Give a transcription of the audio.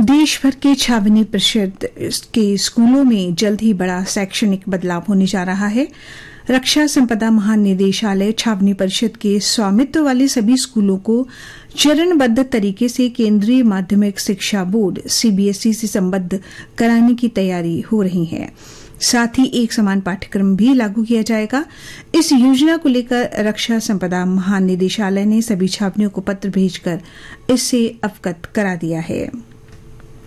देश भर के छावनी परिषद के स्कूलों में जल्द ही बड़ा शैक्षणिक बदलाव होने जा रहा है। रक्षा संपदा महानिदेशालय छावनी परिषद के स्वामित्व वाले सभी स्कूलों को चरणबद्ध तरीके से केंद्रीय माध्यमिक शिक्षा बोर्ड सीबीएसई से संबद्ध कराने की तैयारी हो रही है। साथ ही एक समान पाठ्यक्रम भी लागू किया जाएगा। इस योजना को लेकर रक्षा संपदा महानिदेशालय ने सभी छावनियों को पत्र भेजकर इससे अवगत करा दिया है।